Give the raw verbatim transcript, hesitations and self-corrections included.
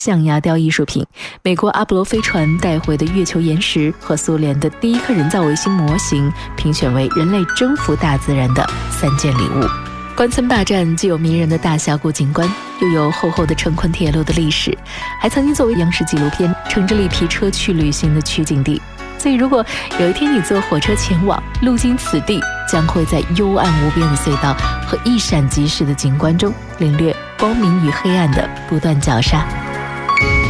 象牙雕艺术品、美国阿波罗飞船带回的月球岩石和苏联的第一颗人造卫星模型，评选为人类征服大自然的三件礼物。关村坝站既有迷人的大峡谷景观，又有厚厚的成昆铁路的历史，还曾经作为央视纪录片乘着绿皮车去旅行的取景地。所以如果有一天你坐火车前往，路经此地，将会在幽暗无边的隧道和一闪即逝的景观中，领略光明与黑暗的不断绞杀。